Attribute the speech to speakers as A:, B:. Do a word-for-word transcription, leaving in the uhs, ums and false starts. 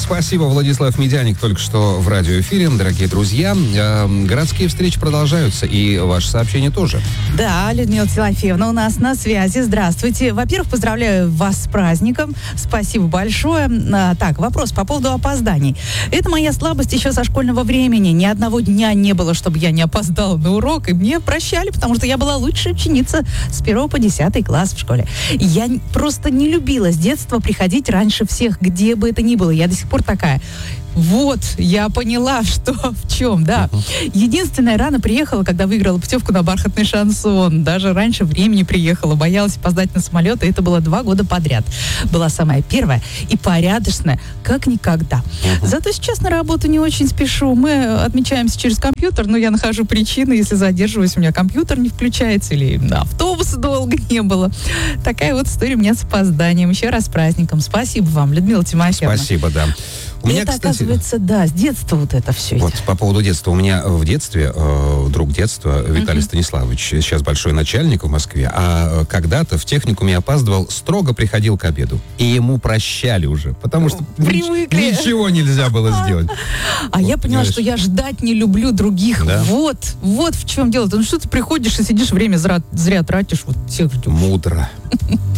A: Спасибо, Владислав Медяник, только что в радиоэфире. Дорогие друзья, э, городские встречи продолжаются, и ваше сообщение тоже.
B: Да, Людмила Тимофеевна у нас на связи. Здравствуйте. Во-первых, поздравляю вас с праздником. Спасибо большое. А, так, вопрос по поводу опозданий. Это моя слабость еще со школьного времени. Ни одного дня не было, чтобы я не опоздала на урок, и мне прощали, потому что я была лучшая ученица с первого по десятый класс в школе. Я просто не любила с детства приходить раньше всех, где бы это ни было. Я до сих пор такая. Вот, я поняла, что в чем, да. Единственное, рано приехала, когда выиграла путевку на бархатный шансон. Даже раньше времени приехала, боялась опоздать на самолет, и это было два года подряд. Была самая первая и порядочная, как никогда. Зато сейчас на работу не очень спешу. Мы отмечаемся через компьютер, но я нахожу причины, если задерживаюсь, у меня компьютер не включается, или на автобуса долго не было. Такая вот история у меня с опозданием. Еще раз с праздником. Спасибо вам, Людмила Тимофеевна.
A: Спасибо, да. У меня,
B: это,
A: кстати,
B: оказывается, да, с детства вот это все
A: вот
B: идет.
A: по поводу детства. У меня в детстве э, друг детства Виталий uh-huh. Станиславович, сейчас большой начальник в Москве, а когда-то в техникуме опаздывал, строго приходил к обеду. И ему прощали уже, потому что
B: Привыкли.
A: ничего нельзя было сделать.
B: А я поняла, что я ждать не люблю других. Вот, вот в чем дело. Ну что ты приходишь и сидишь, время зря, зря тратишь, вот всех ждешь.
A: Мудро.